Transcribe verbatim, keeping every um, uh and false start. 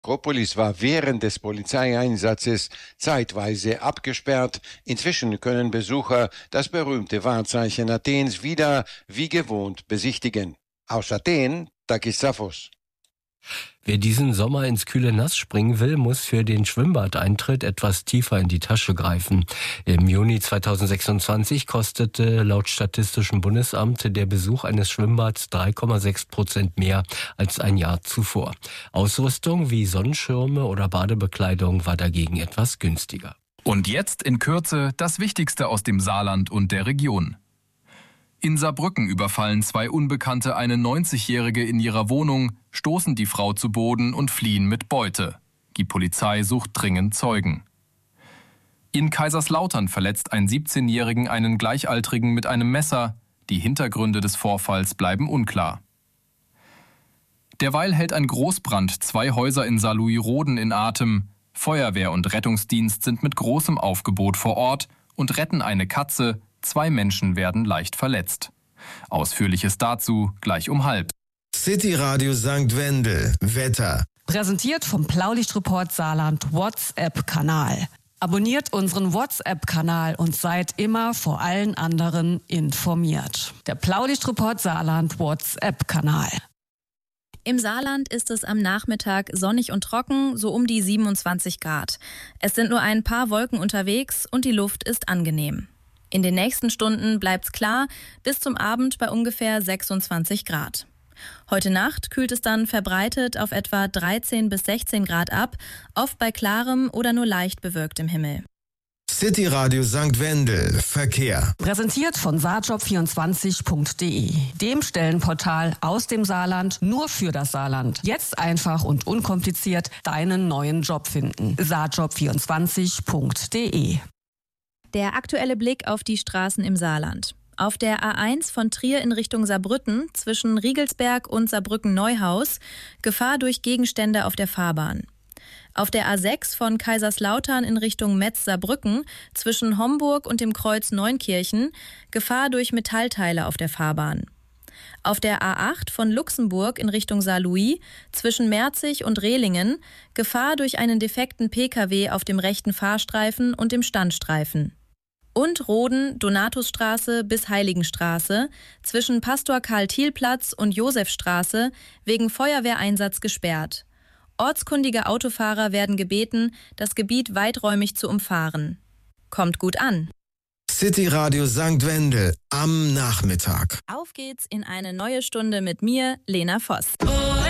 Akropolis war während des Polizeieinsatzes zeitweise abgesperrt. Inzwischen können Besucher das berühmte Wahrzeichen Athens wieder wie gewohnt besichtigen. Aus Athen, Takis Safos. Wer diesen Sommer ins kühle Nass springen will, muss für den Schwimmbadeintritt etwas tiefer in die Tasche greifen. Im Juni zweitausendsechsundzwanzig kostete laut Statistischem Bundesamt der Besuch eines Schwimmbads drei Komma sechs Prozent mehr als ein Jahr zuvor. Ausrüstung wie Sonnenschirme oder Badebekleidung war dagegen etwas günstiger. Und jetzt in Kürze das Wichtigste aus dem Saarland und der Region. In Saarbrücken überfallen zwei Unbekannte eine neunzigjährige in ihrer Wohnung, stoßen die Frau zu Boden und fliehen mit Beute. Die Polizei sucht dringend Zeugen. In Kaiserslautern verletzt ein siebzehnjährigen einen Gleichaltrigen mit einem Messer. Die Hintergründe des Vorfalls bleiben unklar. Derweil hält ein Großbrand zwei Häuser in Saarlouis-Roden in Atem. Feuerwehr und Rettungsdienst sind mit großem Aufgebot vor Ort und retten eine Katze. Zwei Menschen werden leicht verletzt. Ausführliches dazu gleich um halb. City Radio Sankt Wendel. Wetter. Präsentiert vom Blaulichtreport Saarland WhatsApp-Kanal. Abonniert unseren WhatsApp-Kanal und seid immer vor allen anderen informiert. Der Blaulichtreport Saarland WhatsApp-Kanal. Im Saarland ist es am Nachmittag sonnig und trocken, so um die siebenundzwanzig Grad. Es sind nur ein paar Wolken unterwegs und die Luft ist angenehm. In den nächsten Stunden bleibt's klar, bis zum Abend bei ungefähr sechsundzwanzig Grad. Heute Nacht kühlt es dann verbreitet auf etwa dreizehn bis sechzehn Grad ab, oft bei klarem oder nur leicht bewölktem Himmel. City Radio Sankt Wendel. Verkehr. Präsentiert von saarjob vierundzwanzig punkt de, dem Stellenportal aus dem Saarland nur für das Saarland. Jetzt einfach und unkompliziert deinen neuen Job finden. saarjob vierundzwanzig punkt de. Der aktuelle Blick auf die Straßen im Saarland. Auf der A eins von Trier in Richtung Saarbrücken zwischen Riegelsberg und Saarbrücken-Neuhaus Gefahr durch Gegenstände auf der Fahrbahn. Auf der A sechs von Kaiserslautern in Richtung Metz-Saarbrücken zwischen Homburg und dem Kreuz Neunkirchen Gefahr durch Metallteile auf der Fahrbahn. Auf der A acht von Luxemburg in Richtung Saarlouis zwischen Merzig und Rehlingen Gefahr durch einen defekten Pkw auf dem rechten Fahrstreifen und dem Standstreifen. Und Roden, Donatusstraße bis Heiligenstraße zwischen Pastor Karl-Thiel-Platz und Josefstraße wegen Feuerwehreinsatz gesperrt. Ortskundige Autofahrer werden gebeten, das Gebiet weiträumig zu umfahren. Kommt gut an. City Radio Sankt Wendel am Nachmittag. Auf geht's in eine neue Stunde mit mir, Lena Voss.